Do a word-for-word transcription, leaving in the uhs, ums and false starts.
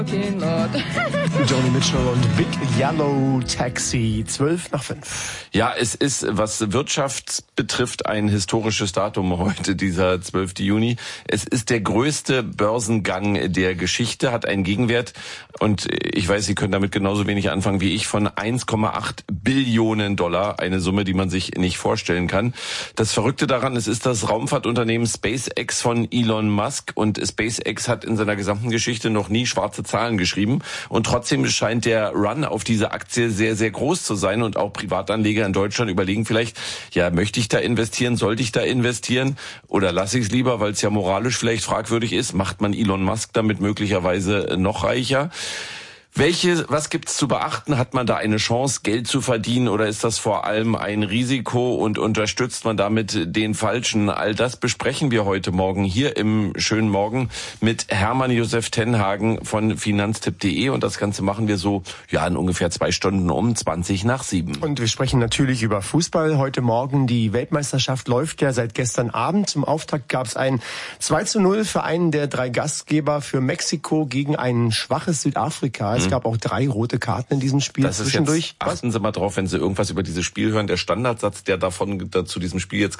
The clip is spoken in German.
Joni Mitchell und Big Yellow Taxi, zwölf nach fünf. Ja, es ist, was Wirtschaft betrifft, ein historisches Datum heute, dieser zwölften Juni. Es ist der größte Börsengang der Geschichte, hat einen Gegenwert, und ich weiß, Sie können damit genauso wenig anfangen wie ich, von eins Komma acht Billionen Dollar, eine Summe, die man sich nicht vorstellen kann. Das Verrückte daran, es ist das Raumfahrtunternehmen SpaceX von Elon Musk, und SpaceX hat in seiner gesamten Geschichte noch nie schwarze Zahlen geschrieben, und trotzdem scheint der Run auf diese Aktie sehr, sehr groß zu sein, und auch Privatanleger in Deutschland überlegen vielleicht, ja, möchte ich da investieren, sollte ich da investieren oder lasse ich es lieber, weil es ja moralisch vielleicht fragwürdig ist, macht man Elon Musk damit möglicherweise noch reicher? Welche, was gibt's zu beachten? Hat man da eine Chance, Geld zu verdienen, oder ist das vor allem ein Risiko und unterstützt man damit den Falschen? All das besprechen wir heute Morgen hier im schönen Morgen mit Hermann Josef Tenhagen von finanztipp punkt de, und das Ganze machen wir so, ja, in ungefähr zwei Stunden um zwanzig nach sieben. Und wir sprechen natürlich über Fußball heute Morgen. Die Weltmeisterschaft läuft ja seit gestern Abend. Zum Auftakt gab es ein zwei zu null für einen der drei Gastgeber, für Mexiko gegen ein schwaches Südafrika. Es gab auch drei rote Karten in diesem Spiel das ist zwischendurch. Jetzt, achten Sie mal drauf, wenn Sie irgendwas über dieses Spiel hören. Der Standardsatz, der davon zu diesem Spiel jetzt